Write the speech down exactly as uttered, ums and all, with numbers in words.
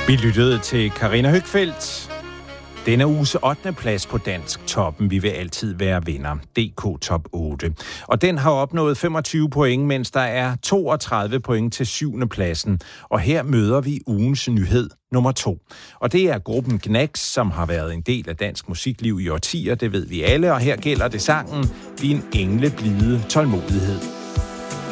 Vi lyttede til Karina Høgfeldt. Denne uges ottende plads på Dansk Toppen. Vi vil altid være vinder. D K Top otte. Og den har opnået femogtyve point, mens der er toogtredive point til syvende pladsen. Og her møder vi ugens nyhed nummer to. Og det er gruppen Gnags, som har været en del af dansk musikliv i årtier. Det ved vi alle, og her gælder det sangen Din engleblide tålmodighed.